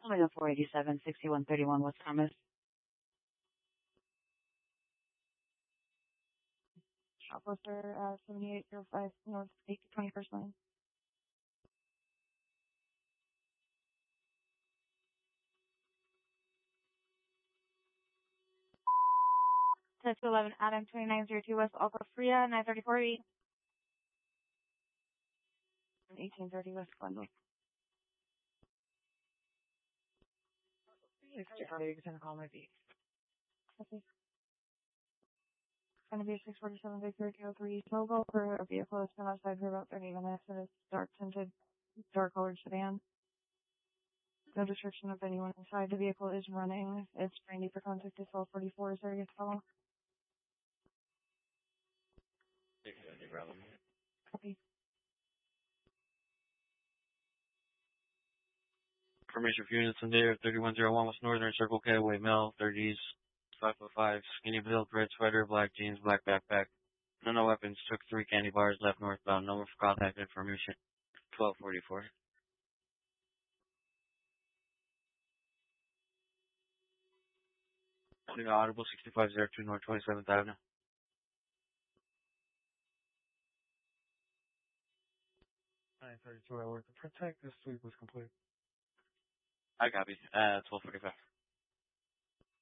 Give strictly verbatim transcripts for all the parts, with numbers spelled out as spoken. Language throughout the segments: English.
Omega four eighty-seven, sixty-one thirty-one West Thomas. Shoplister, uh, seventy-eight oh five North twenty-first Lane. ten to eleven Adam, twenty-nine oh two West Alpha Freya, nine thirty-four eight. eighteen thirty West Glendale. sixty forty, you can call my beat. Okay. It's going to be a six forty-seven Victor two oh three Mobile for a vehicle that's been outside for about thirty minutes and it's dark tinted, dark colored sedan. No description of anyone inside. The vehicle is running. It's brandy for contact to twelve forty-four. Is there a follow? six seventy, brother. Copy. Information for units in there, thirty-one oh one West Northern Circle Cataway, male, thirties, five foot five, skinny build, red sweater, black jeans, black backpack. No, no weapons, took three candy bars, left northbound, number for contact information, twelve forty-four. Audible, sixty-five oh two North twenty-seventh Avenue. nine thirty-two, I work to protect. This sweep was complete. I copy. Uh, twelve forty-five.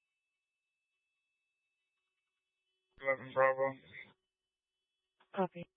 eleven Bravo. Copy.